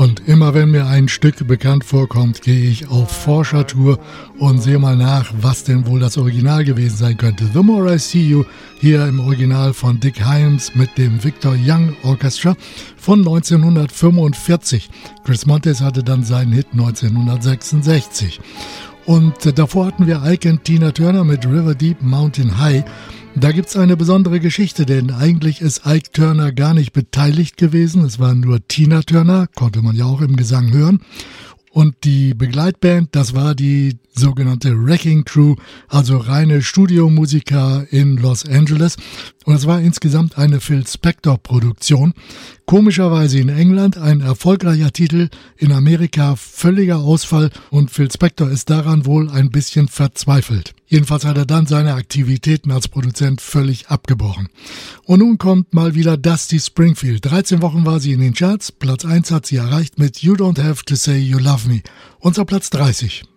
Und immer wenn mir ein Stück bekannt vorkommt, gehe ich auf Forschertour und sehe mal nach, was denn wohl das Original gewesen sein könnte. The More I See You, hier im Original von Dick Hyams mit dem Victor Young Orchestra von 1945. Chris Montes hatte dann seinen Hit 1966. Und davor hatten wir Ike und Tina Turner mit River Deep Mountain High. Da gibt's eine besondere Geschichte, denn eigentlich ist Ike Turner gar nicht beteiligt gewesen. Es war nur Tina Turner, konnte man ja auch im Gesang hören. Und die Begleitband, das war die sogenannte Wrecking Crew, also reine Studiomusiker in Los Angeles. Und es war insgesamt eine Phil Spector-Produktion. Komischerweise in England ein erfolgreicher Titel, in Amerika völliger Ausfall und Phil Spector ist daran wohl ein bisschen verzweifelt. Jedenfalls hat er dann seine Aktivitäten als Produzent völlig abgebrochen. Und nun kommt mal wieder Dusty Springfield. 13 Wochen war sie in den Charts, Platz 1 hat sie erreicht mit You Don't Have to Say You Love Me. Unser Platz 30.